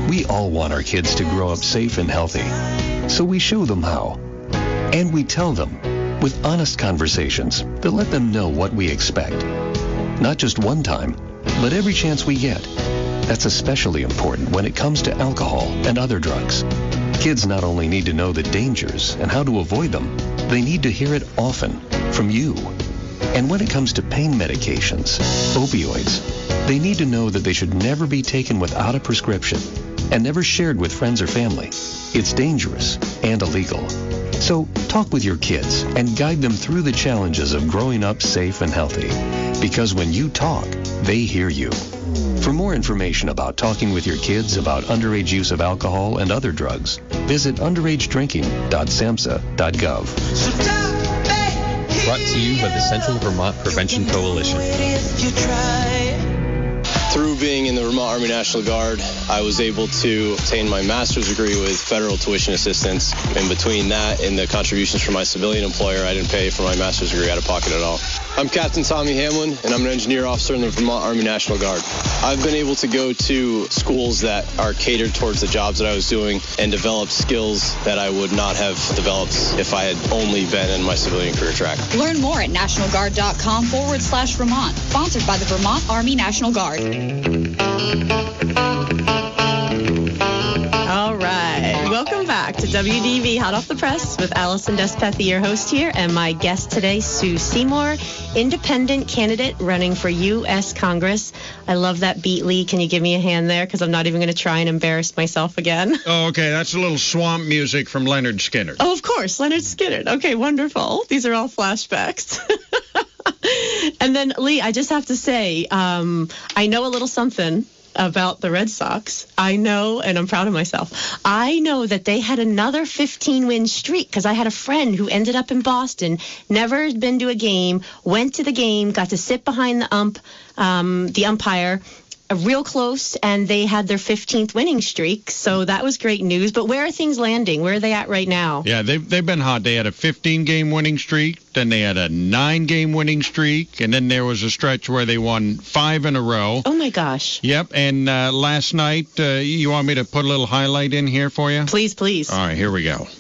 We all want our kids to grow up safe and healthy. So we show them how. And we tell them with honest conversations that let them know what we expect. Not just one time, but every chance we get. That's especially important when it comes to alcohol and other drugs. Kids not only need to know the dangers and how to avoid them, they need to hear it often from you. And when it comes to pain medications, opioids, they need to know that they should never be taken without a prescription and never shared with friends or family. It's dangerous and illegal. So talk with your kids and guide them through the challenges of growing up safe and healthy. Because when you talk, they hear you. For more information about talking with your kids about underage use of alcohol and other drugs, visit underagedrinking.samhsa.gov. Brought to you by the Central Vermont Prevention Coalition. Through being in the Vermont Army National Guard, I was able to obtain my master's degree with federal tuition assistance. In between that and the contributions from my civilian employer, I didn't pay for my master's degree out of pocket at all. I'm Captain Tommy Hamlin, and I'm an engineer officer in the Vermont Army National Guard. I've been able to go to schools that are catered towards the jobs that I was doing and develop skills that I would not have developed if I had only been in my civilian career track. Learn more at nationalguard.com/Vermont. Sponsored by the Vermont Army National Guard. All right. Welcome back to WDV Hot Off the Press with Allison Despethy, your host here, and my guest today, Sue Seymour, independent candidate running for U.S. Congress. I love that beat, Lee. Can you give me a hand there? Because I'm not even going to try and embarrass myself again. Oh, okay. That's a little swamp music from Leonard Skinner. Oh, of course. Leonard Skinner. Okay, wonderful. These are all flashbacks. And then, Lee, I just have to say, I know a little something about the Red Sox. I know, and I'm proud of myself, I know that they had another 15-win streak because I had a friend who ended up in Boston, never been to a game, went to the game, got to sit behind the umpire, real close, and they had their 15th winning streak, so that was great news. But where are things landing? Where are they at right now? Yeah, they've been hot. They had a 15-game winning streak, then they had a 9-game winning streak, and then there was a stretch where they won 5 in a row. Oh, my gosh. Yep, and last night, you want me to put a little highlight in here for you? Please, please. All right, here we go.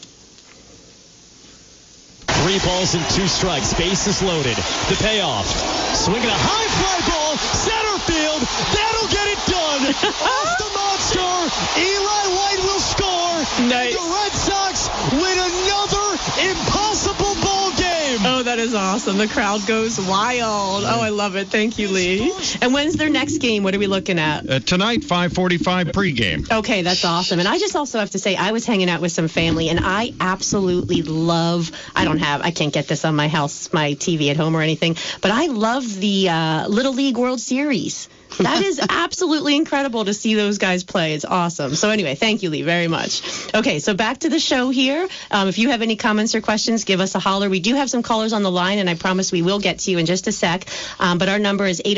3 balls and 2 strikes. Bases loaded. The payoff. Swinging a high fly ball. Center field. That'll get it done. Off the monster. Eli White will score. Nice. The Red Sox win another impossible ball game. Oh, that is awesome. The crowd goes wild. Oh, I love it. Thank you, Lee. And when's their next game? What are we looking at? Tonight, 5:45 pregame. Okay, that's awesome. And I just also have to say, I was hanging out with some family, and I absolutely love, I can't get this on my house, my TV at home or anything, but I love the Little League World Series. That is absolutely incredible to see those guys play. It's awesome. So anyway, thank you, Lee, very much. Okay, so back to the show here. If you have any comments or questions, give us a holler. We do have some callers on the line, and I promise we will get to you in just a sec. But our number is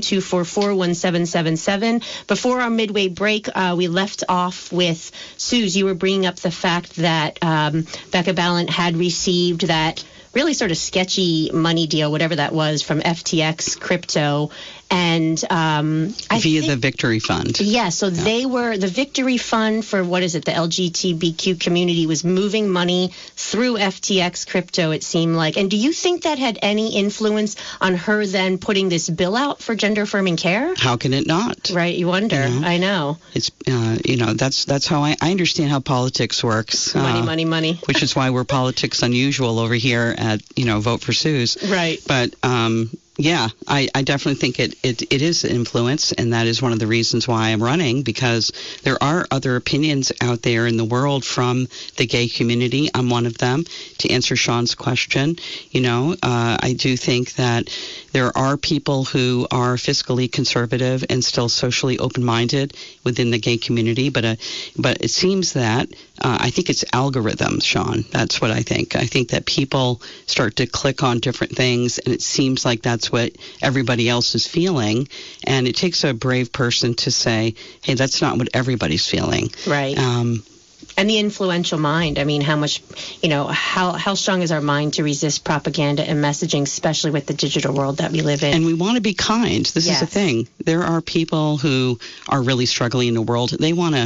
802-244-1777. Before our midway break, we left off with, Suze, you were bringing up the fact that Becca Balint had received that really sort of sketchy money deal, whatever that was, from FTX Crypto. And via the Victory Fund. Yeah, so they were, the Victory Fund for, what is it, the LGBTQ community was moving money through FTX Crypto, it seemed like. And do you think that had any influence on her then putting this bill out for gender affirming care? How can it not? Right, you wonder. I know. It's, that's how I understand how politics works. Money. Which is why we're politics unusual over here at, Vote for Suze. Right. But, yeah, I definitely think it is influence, and that is one of the reasons why I'm running, because there are other opinions out there in the world from the gay community. I'm one of them. To answer Sean's question, I do think that there are people who are fiscally conservative and still socially open-minded within the gay community, but it seems that I think it's algorithms, Sean. That's what I think. I think that people start to click on different things, and it seems like that's what everybody else is feeling. And it takes a brave person to say, hey, that's not what everybody's feeling. Right. And the influential mind. I mean, how much, how strong is our mind to resist propaganda and messaging, especially with the digital world that we live in? And we want to be kind. This is the thing. There are people who are really struggling in the world. They want to